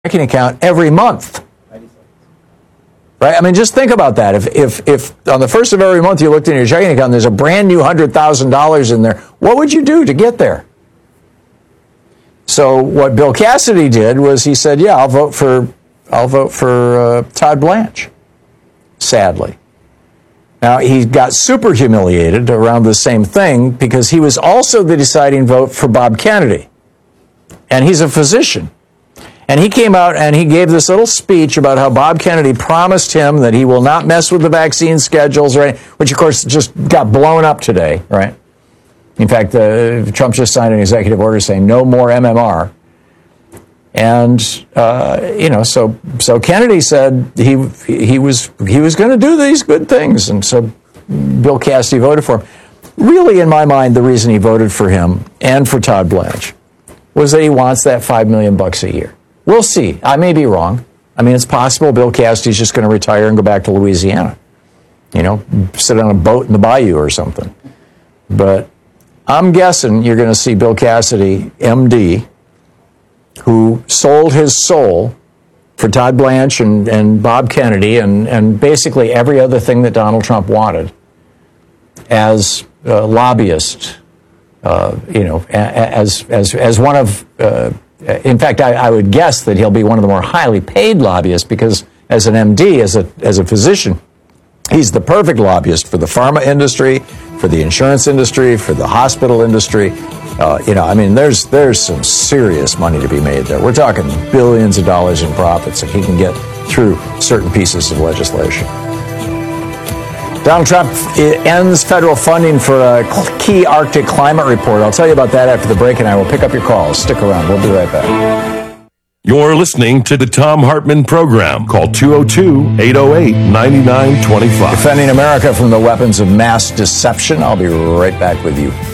checking account every month. Right? I mean, just think about that. If on the first of every month you looked in your checking account and there's a brand new $100,000 in there, what would you do to get there? So what Bill Cassidy did was he said, yeah, I'll vote for Todd Blanche, sadly. Now, he got super humiliated around the same thing because he was also the deciding vote for Bob Kennedy. And he's a physician. And he came out and he gave this little speech about how Bob Kennedy promised him that he will not mess with the vaccine schedules, right? Which, of course, just got blown up today, right? In fact, Trump just signed an executive order saying no more MMR. And, so Kennedy said he was going to do these good things. And so Bill Cassidy voted for him. Really, in my mind, the reason he voted for him and for Todd Blanche was that he wants that $5 million a year. We'll see. I may be wrong. I mean, it's possible Bill Cassidy's just going to retire and go back to Louisiana. Sit on a boat in the bayou or something. But I'm guessing you're going to see Bill Cassidy, MD, who sold his soul for Todd Blanche and Bob Kennedy and basically every other thing that Donald Trump wanted as a lobbyist, as one of, in fact, I would guess that he'll be one of the more highly paid lobbyists because as an MD, as a physician, he's the perfect lobbyist for the pharma industry, for the insurance industry, for the hospital industry. There's some serious money to be made there. We're talking billions of dollars in profits if he can get through certain pieces of legislation. Donald Trump ends federal funding for a key Arctic climate report. I'll tell you about that after the break, and I will pick up your calls. Stick around. We'll be right back. You're listening to the Thom Hartmann Program. Call 202-808-9925. Defending America from the weapons of mass deception. I'll be right back with you.